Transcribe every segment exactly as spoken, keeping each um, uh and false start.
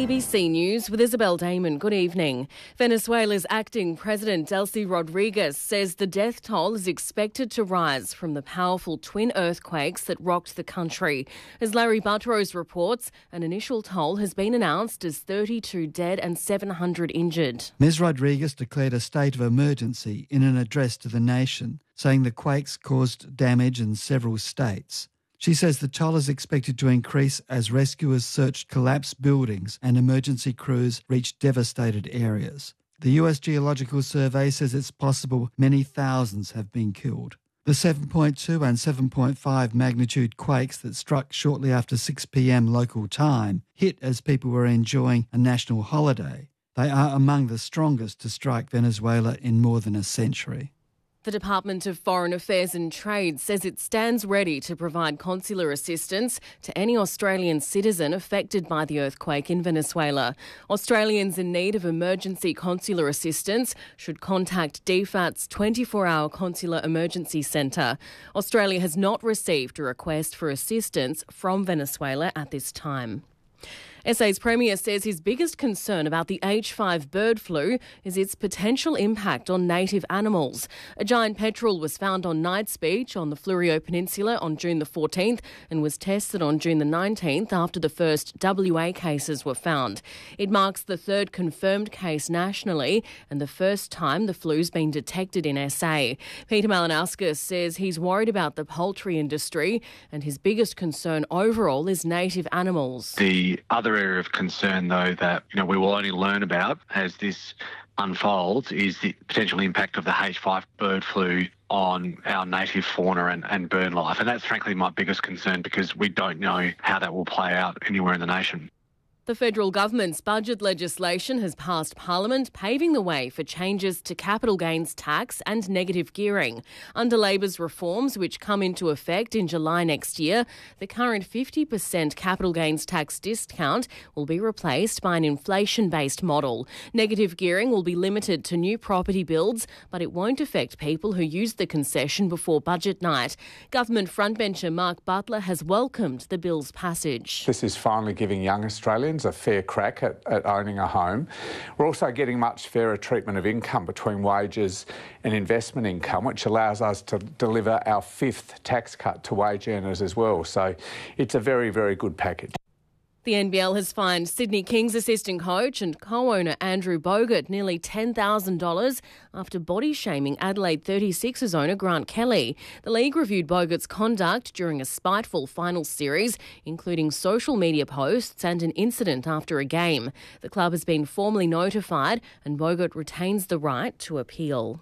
A B C News with Isabel Damon. Good evening. Venezuela's acting president, Delcy Rodriguez, says the death toll is expected to rise from the powerful twin earthquakes that rocked the country. As Larry Buttrose reports, an initial toll has been announced as thirty-two dead and seven hundred injured. Miz Rodriguez declared a state of emergency in an address to the nation, saying the quakes caused damage in several states. She says the toll is expected to increase as rescuers searched collapsed buildings and emergency crews reached devastated areas. The U S Geological Survey says it's possible many thousands have been killed. The seven point two and seven point five magnitude quakes that struck shortly after six p.m. local time hit as people were enjoying a national holiday. They are among the strongest to strike Venezuela in more than a century. The Department of Foreign Affairs and Trade says it stands ready to provide consular assistance to any Australian citizen affected by the earthquake in Venezuela. Australians in need of emergency consular assistance should contact D F A T's twenty-four hour Consular Emergency Centre. Australia has not received a request for assistance from Venezuela at this time. S A's Premier says his biggest concern about the H five bird flu is its potential impact on native animals. A giant petrel was found on Knights Beach on the Fleurieu Peninsula on June the fourteenth and was tested on June the nineteenth after the first W A cases were found. It marks the third confirmed case nationally and the first time the flu's been detected in S A. Peter Malinauskas says he's worried about the poultry industry and his biggest concern overall is native animals. The other area of concern, though, that you know we will only learn about as this unfolds is the potential impact of the H five bird flu on our native fauna and, and bird life. And that's frankly my biggest concern because we don't know how that will play out anywhere in the nation. The federal government's budget legislation has passed Parliament, paving the way for changes to capital gains tax and negative gearing. Under Labor's reforms, which come into effect in July next year, the current fifty percent capital gains tax discount will be replaced by an inflation-based model. Negative gearing will be limited to new property builds, but it won't affect people who use the concession before budget night. Government frontbencher Mark Butler has welcomed the bill's passage. This is finally giving young Australians a fair crack at, at owning a home. We're also getting much fairer treatment of income between wages and investment income, which allows us to deliver our fifth tax cut to wage earners as well. So it's a very, very good package. The N B L has fined Sydney Kings assistant coach and co-owner Andrew Bogut nearly ten thousand dollars after body-shaming Adelaide thirty-sixers owner Grant Kelly. The league reviewed Bogut's conduct during a spiteful final series, including social media posts and an incident after a game. The club has been formally notified and Bogut retains the right to appeal.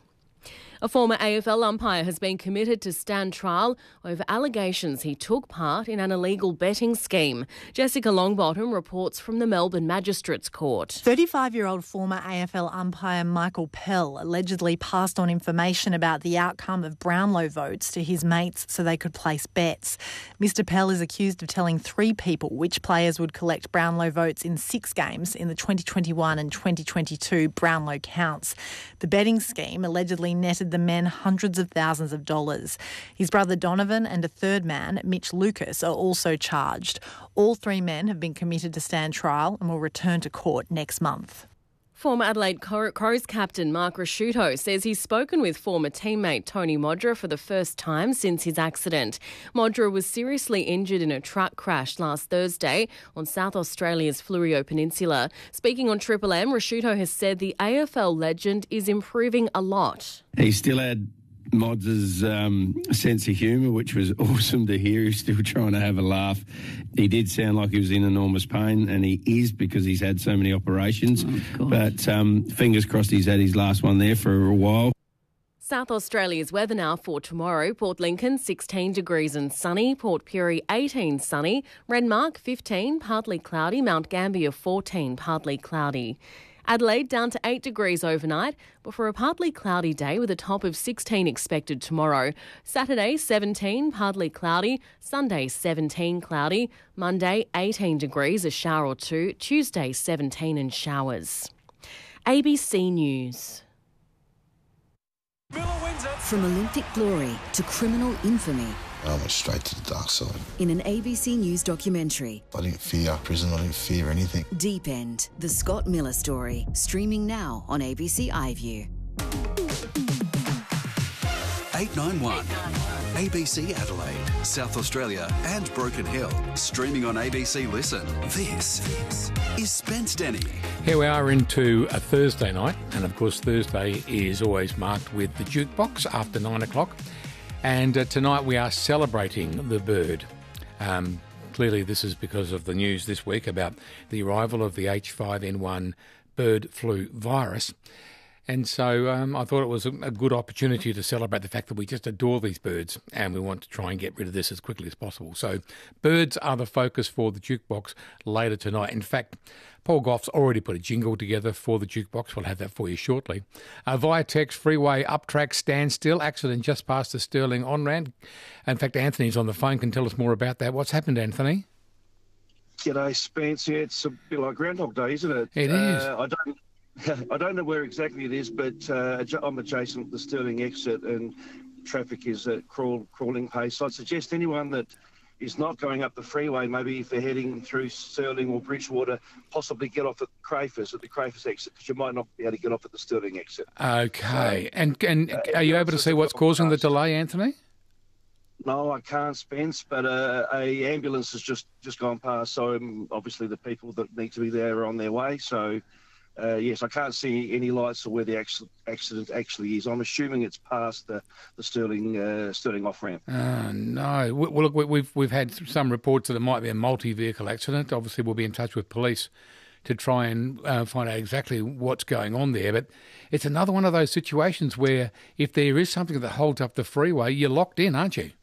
A former A F L umpire has been committed to stand trial over allegations he took part in an illegal betting scheme. Jessica Longbottom reports from the Melbourne Magistrates Court. thirty-five-year-old former A F L umpire Michael Pell allegedly passed on information about the outcome of Brownlow votes to his mates so they could place bets. Mister Pell is accused of telling three people which players would collect Brownlow votes in six games in the twenty twenty-one and twenty twenty-two Brownlow counts. The betting scheme allegedly netted the men hundreds of thousands of dollars. His brother Donovan and a third man, Mitch Lucas, are also charged. All three men have been committed to stand trial and will return to court next month. Former Adelaide Crows captain Mark Ricciuto says he's spoken with former teammate Tony Modra for the first time since his accident. Modra was seriously injured in a truck crash last Thursday on South Australia's Fleurieu Peninsula. Speaking on Triple M, Ricciuto has said the A F L legend is improving a lot. He still had Mods' um, sense of humour, which was awesome to hear. He's still trying to have a laugh. He did sound like he was in enormous pain, and he is because he's had so many operations. Oh, but um, fingers crossed he's had his last one there for a while. South Australia's weather now for tomorrow. Port Lincoln, sixteen degrees and sunny. Port Pirie, eighteen sunny. Renmark, fifteen, partly cloudy. Mount Gambier, fourteen, partly cloudy. Adelaide down to eight degrees overnight, but for a partly cloudy day with a top of sixteen expected tomorrow. Saturday, seventeen, partly cloudy. Sunday, seventeen, cloudy. Monday, eighteen degrees, a shower or two. Tuesday, seventeen and showers. A B C News. From Olympic glory to criminal infamy, I went straight to the dark side. In an A B C News documentary, I didn't fear prison, I didn't fear anything. Deep End, the Scott Miller story, streaming now on A B C iView. eight nine one, A B C Adelaide, South Australia and Broken Hill. Streaming on A B C Listen. This is Spence Denny. Here we are into a Thursday night, and of course Thursday is always marked with the jukebox after nine o'clock. And uh, tonight we are celebrating the bird. Um, clearly this is because of the news this week about the arrival of the H five N one bird flu virus. And so um, I thought it was a, a good opportunity to celebrate the fact that we just adore these birds and we want to try and get rid of this as quickly as possible. So birds are the focus for the jukebox later tonight. In fact, Paul Goff's already put a jingle together for the jukebox. We'll have that for you shortly. Uh, via text, freeway, up track, standstill, accident just past the Stirling on-ramp. In fact, Anthony's on the phone, can tell us more about that. What's happened, Anthony? G'day, Spence. Yeah, it's a bit like Groundhog Day, isn't it? It is. Uh, I don't... I don't know where exactly it is, but uh, I'm adjacent to the Stirling exit and traffic is at crawl, crawling pace. So I'd suggest anyone that is not going up the freeway, maybe if they're heading through Stirling or Bridgewater, possibly get off at Crayfus, at the Crayfus exit, because you might not be able to get off at the Stirling exit. Okay. So, and and uh, are you able to see what's causing the delay, Anthony? No, I can't, Spence, but uh, a ambulance has just, just gone past, so um, obviously the people that need to be there are on their way, so... Uh, yes, I can't see any lights or where the accident actually is. I'm assuming it's past the, the Stirling uh, Stirling off ramp. Oh, no. Well, look, we've we've had some reports that it might be a multi-vehicle accident. Obviously, we'll be in touch with police to try and uh, find out exactly what's going on there. But it's another one of those situations where if there is something that holds up the freeway, you're locked in, aren't you?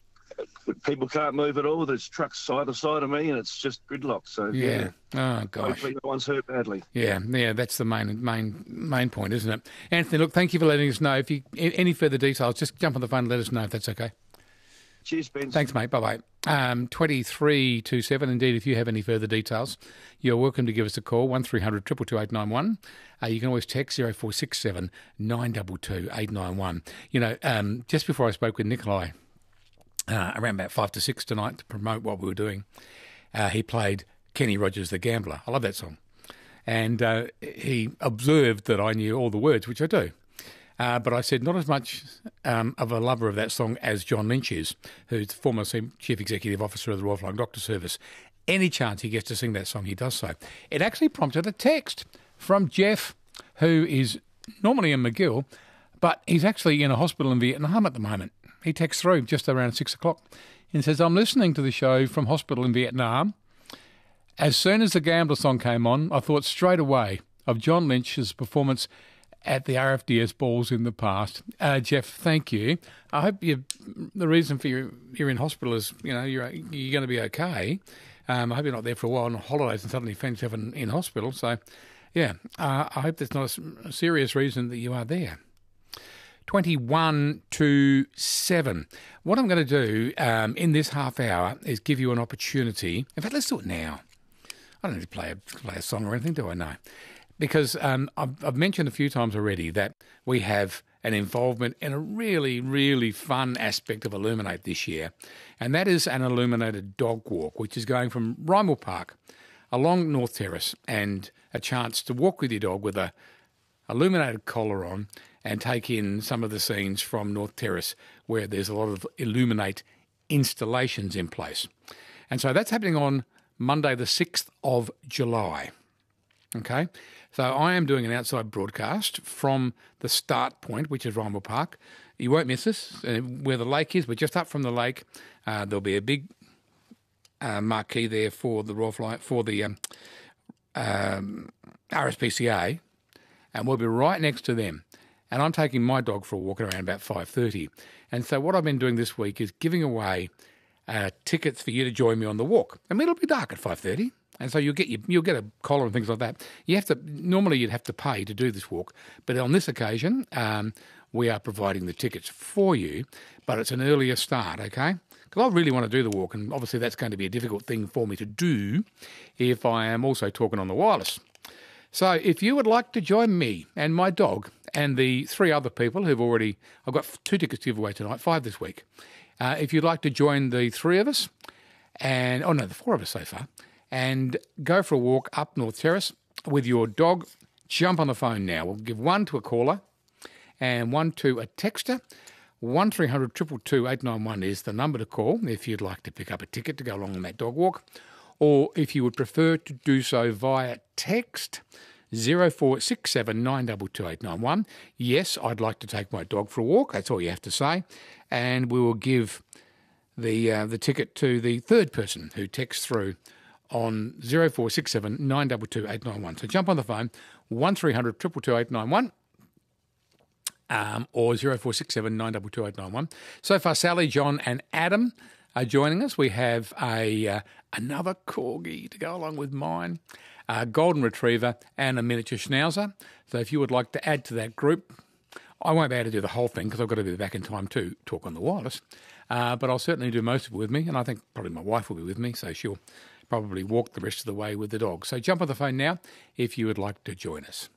People can't move at all. There's trucks side to side of me, and it's just gridlock. So yeah, yeah. Oh gosh, hopefully no one's hurt badly. Yeah, yeah, that's the main main main point, isn't it? Anthony, look, thank you for letting us know. If you any further details, just jump on the phone and let us know if that's okay. Cheers, Ben. Thanks, mate. Bye bye. Um, twenty-three two seven. Indeed, if you have any further details, you're welcome to give us a call one three hundred two two two eight nine one. Uh, you can always text zero four six seven nine two two eight nine one. You know, um, just before I spoke with Nikolai. Uh, around about five to six tonight to promote what we were doing. Uh, he played Kenny Rogers the Gambler. I love that song. And uh, he observed that I knew all the words, which I do. Uh, but I said not as much um, of a lover of that song as John Lynch is, who's the former Chief Executive Officer of the Royal Flying Doctor Service. Any chance he gets to sing that song, he does so. It actually prompted a text from Jeff, who is normally in McGill, but he's actually in a hospital in Vietnam at the moment. He texts through just around six o'clock and says, I'm listening to the show from hospital in Vietnam. As soon as the Gambler song came on, I thought straight away of John Lynch's performance at the R F D S balls in the past. Uh, Jeff, thank you. I hope you. The reason for you, you're in hospital is, you know, you're you're going to be okay. Um, I hope you're not there for a while on holidays and suddenly find yourself in, in hospital. So, yeah, uh, I hope there's not a, a serious reason that you are there. twenty-one to seven. What I'm going to do um, in this half hour is give you an opportunity. In fact, let's do it now. I don't need to play a, play a song or anything, do I? No. Because um, I've, I've mentioned a few times already that we have an involvement in a really, really fun aspect of Illuminate this year, and that is an illuminated dog walk, which is going from Rymel Park along North Terrace, and a chance to walk with your dog with a illuminated collar on and take in some of the scenes from North Terrace where there's a lot of Illuminate installations in place. And so that's happening on Monday the sixth of July. Okay, so I am doing an outside broadcast from the start point, which is Rymel Park. You won't miss us. Uh, where the lake is, we're just up from the lake. Uh, there'll be a big uh, marquee there for the Royal Fly, for the um, um, R S P C A, and we'll be right next to them. And I'm taking my dog for a walk at around about five thirty. And so what I've been doing this week is giving away uh, tickets for you to join me on the walk. I mean, it'll be dark at five thirty. And so you'll get your, you'll get a collar and things like that. You have to normally you'd have to pay to do this walk, but on this occasion um, we are providing the tickets for you. But it's an earlier start, okay? Because I really want to do the walk, and obviously that's going to be a difficult thing for me to do if I am also talking on the wireless. So if you would like to join me and my dog and the three other people who've already, I've got two tickets to give away tonight, five this week. Uh, if you'd like to join the three of us, and oh no, the four of us so far, and go for a walk up North Terrace with your dog, jump on the phone now. We'll give one to a caller and one to a texter. one three hundred two two two eight nine one is the number to call if you'd like to pick up a ticket to go along on that dog walk. Or if you would prefer to do so via text, zero four six seven nine two two eight nine one. Yes, I'd like to take my dog for a walk. That's all you have to say. And we will give the uh, the ticket to the third person who texts through on zero four six seven nine two two eight nine one. So jump on the phone, one three hundred two two two eight nine one. Um, or zero four six seven nine two two eight nine one. So far, Sally, John and Adam are joining us. We have a uh, another corgi to go along with mine, a golden retriever and a miniature schnauzer. So if you would like to add to that group, I won't be able to do the whole thing because I've got to be back in time to talk on the wireless, uh, but I'll certainly do most of it with me, and I think probably my wife will be with me, so she'll probably walk the rest of the way with the dog. So jump on the phone now if you would like to join us.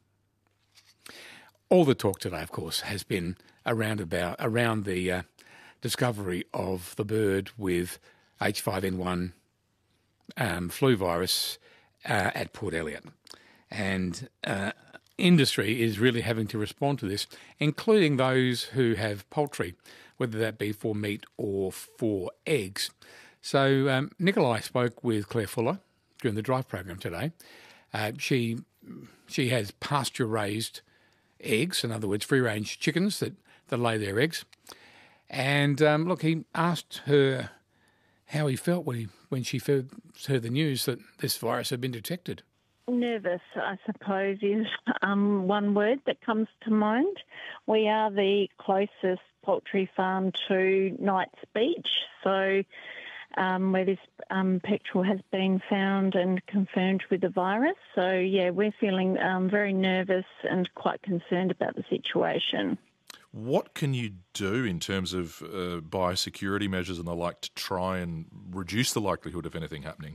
All the talk today, of course, has been around about around the uh, discovery of the bird with H five N one um, flu virus uh, at Port Elliot. And uh, industry is really having to respond to this, including those who have poultry, whether that be for meat or for eggs. So um, Nikolai spoke with Claire Fuller during the Drive program today. Uh, she she has pasture-raised eggs, in other words, free-range chickens that, that lay their eggs. And um, look, he asked her how he felt when he when she heard, heard the news that this virus had been detected. Nervous, I suppose, is um, one word that comes to mind. We are the closest poultry farm to Knights Beach, so um, where this um, petrel has been found and confirmed with the virus. So, yeah, we're feeling um, very nervous and quite concerned about the situation. What can you do in terms of uh, biosecurity measures and the like to try and reduce the likelihood of anything happening?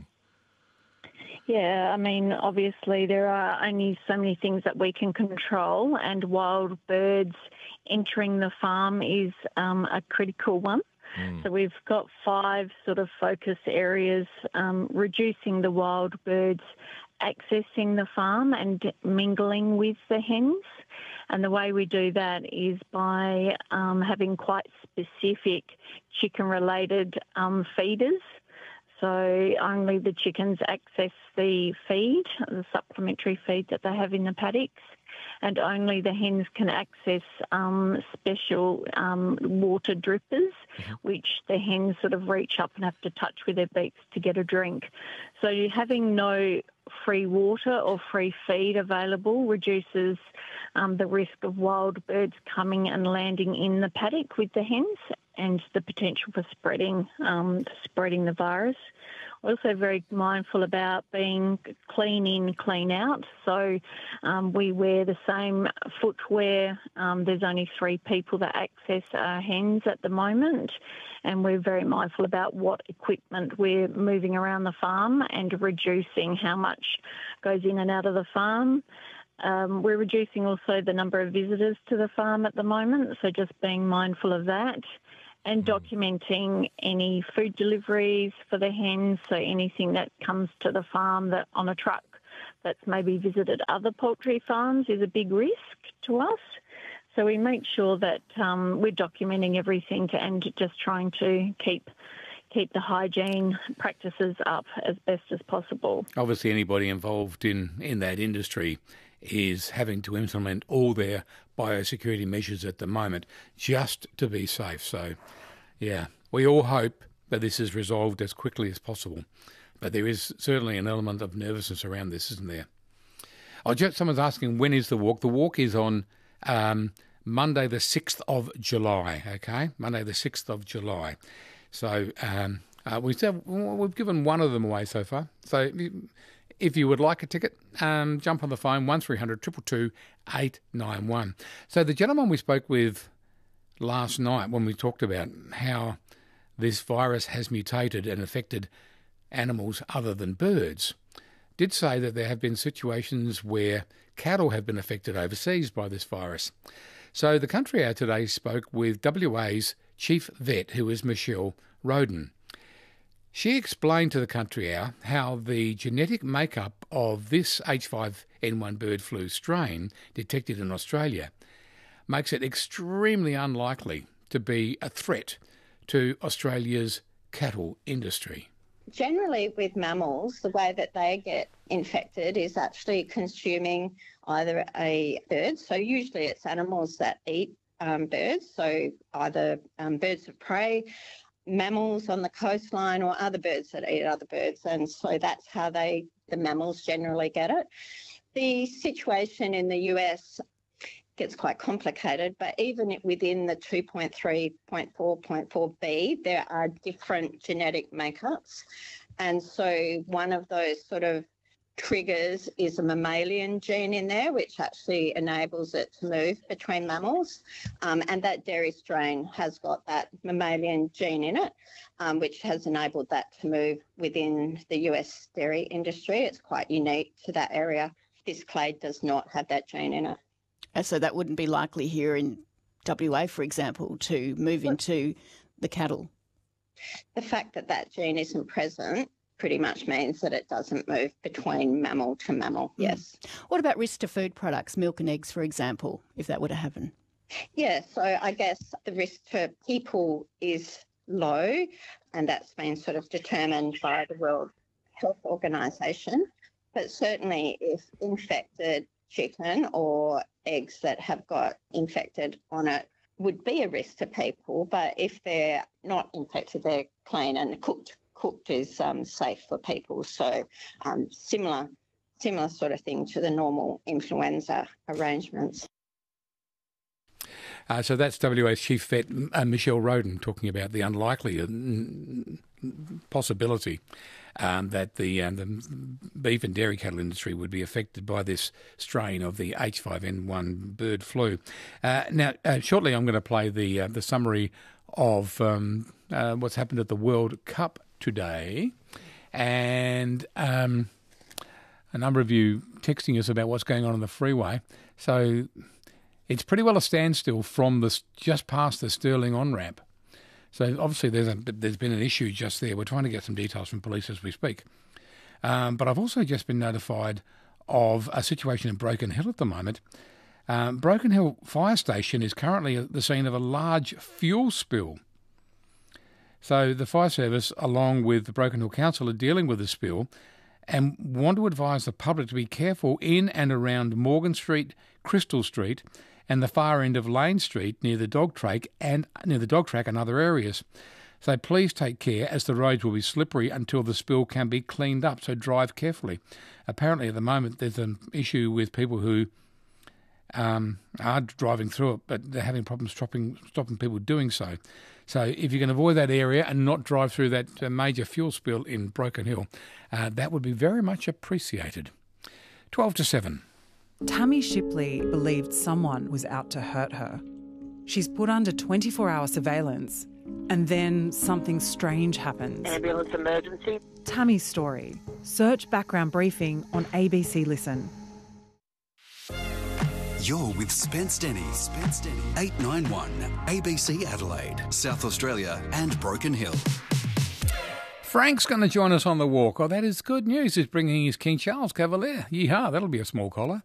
Yeah, I mean, obviously there are only so many things that we can control, and wild birds entering the farm is um, a critical one. Mm. So we've got five sort of focus areas, um, reducing the wild birds accessing the farm and mingling with the hens. And the way we do that is by um, having quite specific chicken-related um, feeders. So only the chickens access the feed, the supplementary feed that they have in the paddocks, and only the hens can access um, special um, water drippers, which the hens sort of reach up and have to touch with their beaks to get a drink. So having no free water or free feed available reduces um, the risk of wild birds coming and landing in the paddock with the hens and the potential for spreading um, spreading the virus. Also very mindful about being clean in, clean out. So um, we wear the same footwear. Um, there's only three people that access our hens at the moment, and we're very mindful about what equipment we're moving around the farm and reducing how much goes in and out of the farm. Um, we're reducing also the number of visitors to the farm at the moment, so just being mindful of that. And documenting any food deliveries for the hens, so anything that comes to the farm that on a truck that's maybe visited other poultry farms is a big risk to us. So we make sure that um, we're documenting everything and just trying to keep keep the hygiene practices up as best as possible. Obviously, anybody involved in, in that industry is having to implement all their biosecurity measures at the moment just to be safe. So, yeah, we all hope that this is resolved as quickly as possible. But there is certainly an element of nervousness around this, isn't there? Oh, just, someone's asking, when is the walk? The walk is on um, Monday the sixth of July, okay? Monday the sixth of July. So um, uh, we've, we've given one of them away so far. So if you would like a ticket, um, jump on the phone, one three hundred two two two eight nine one. So the gentleman we spoke with last night when we talked about how this virus has mutated and affected animals other than birds, did say that there have been situations where cattle have been affected overseas by this virus. So the Country Hour today spoke with W A's chief vet, who is Michelle Roden. She explained to the Country Hour how the genetic makeup of this H five N one bird flu strain detected in Australia makes it extremely unlikely to be a threat to Australia's cattle industry. Generally with mammals, the way that they get infected is actually consuming either a bird, so usually it's animals that eat um, birds, so either um, birds of prey, mammals on the coastline, or other birds that eat other birds, and so that's how they, the mammals generally get it. The situation in the U S gets quite complicated, but even within the two point three point four point four B, there are different genetic makeups, and so one of those sort of triggers is a mammalian gene in there, which actually enables it to move between mammals. Um, and that dairy strain has got that mammalian gene in it, um, which has enabled that to move within the U S dairy industry. It's quite unique to that area. This clade does not have that gene in it. And so that wouldn't be likely here in W A, for example, to move into the cattle? The fact that that gene isn't present pretty much means that it doesn't move between mammal to mammal, yes. Mm. What about risk to food products, milk and eggs, for example, if that were to happen? Yeah, so I guess the risk to people is low, and that's been sort of determined by the World Health Organisation. But certainly if infected chicken or eggs that have got infected on it would be a risk to people, but if they're not infected, they're clean and cooked. Cooked is um, safe for people, so um, similar, similar sort of thing to the normal influenza arrangements. Uh, so that's W A's chief vet, uh, Michelle Roden, talking about the unlikely uh, possibility um, that the, uh, the beef and dairy cattle industry would be affected by this strain of the H five N one bird flu. Uh, now, uh, shortly I'm going to play the uh, the summary of um, uh, what's happened at the World Cup today, and um, a number of you texting us about what's going on on the freeway. So it's pretty well a standstill from the just past the Stirling on-ramp. So obviously there's a, there's been an issue just there. We're trying to get some details from police as we speak. Um, but I've also just been notified of a situation in Broken Hill at the moment. Um, Broken Hill Fire Station is currently at the scene of a large fuel spill. So the fire service, along with the Broken Hill Council, are dealing with the spill and want to advise the public to be careful in and around Morgan Street, Crystal Street, and the far end of Lane Street near the dog track and near the dog track and other areas. So please take care, as the roads will be slippery until the spill can be cleaned up. So drive carefully. Apparently, at the moment, there's an issue with people who um, are driving through it, but they're having problems stopping stopping people doing so. So if you can avoid that area and not drive through that uh, major fuel spill in Broken Hill, uh, that would be very much appreciated. twelve to seven. Tammy Shipley believed someone was out to hurt her. She's put under twenty-four hour surveillance, and then something strange happens. Ambulance emergency. Tammy's story. Search background briefing on A B C Listen. You're with Spence Denny. Spence Denny. eight nine one A B C Adelaide, South Australia and Broken Hill. Frank's going to join us on the walk. Oh, that is good news. He's bringing his King Charles Cavalier. Yeehaw, that'll be a small collar.